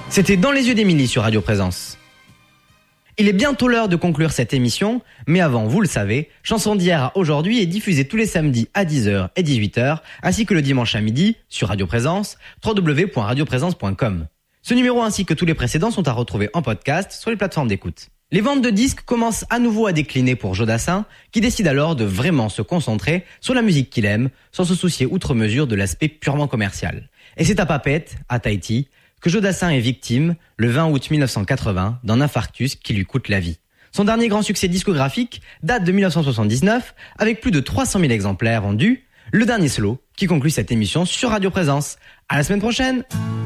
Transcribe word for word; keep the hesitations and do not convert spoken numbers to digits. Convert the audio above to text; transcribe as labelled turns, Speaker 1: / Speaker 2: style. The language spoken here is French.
Speaker 1: C'était Dans les yeux d'Émilie sur Radio Présence. Il est bientôt l'heure de conclure cette émission, mais avant, vous le savez, Chanson d'hier à aujourd'hui est diffusée tous les samedis à dix heures et dix-huit heures, ainsi que le dimanche à midi sur Radio Présence, w w w point radio présence point com. Ce numéro ainsi que tous les précédents sont à retrouver en podcast sur les plateformes d'écoute. Les ventes de disques commencent à nouveau à décliner pour Joe Dassin, qui décide alors de vraiment se concentrer sur la musique qu'il aime, sans se soucier outre mesure de l'aspect purement commercial. Et c'est à Papeete, à Tahiti, que Joe Dassin est victime, le vingt août mille neuf cent quatre-vingts, d'un infarctus qui lui coûte la vie. Son dernier grand succès discographique date de mille neuf cent soixante-dix-neuf, avec plus de trois cent mille exemplaires vendus, le dernier slow qui conclut cette émission sur Radio Présence. À la semaine prochaine!